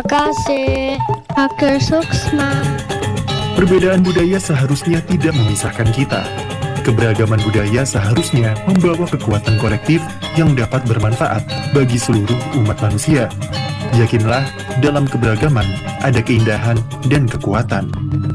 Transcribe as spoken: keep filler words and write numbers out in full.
Terima kasih. Hacker Suksma. Perbedaan budaya seharusnya tidak memisahkan kita. Keberagaman budaya seharusnya membawa kekuatan kolektif yang dapat bermanfaat bagi seluruh umat manusia. Yakinlah, dalam keberagaman ada keindahan dan kekuatan.